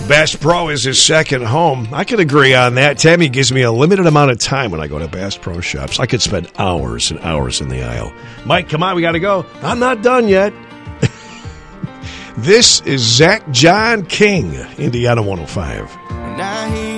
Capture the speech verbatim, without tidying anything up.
Bass Pro is his second home. I can agree on that. Tammy gives me a limited amount of time when I go to Bass Pro Shops. I could spend hours and hours in the aisle. Mike, come on, we got to go. I'm not done yet. This is Zach John King, Indiana one oh five.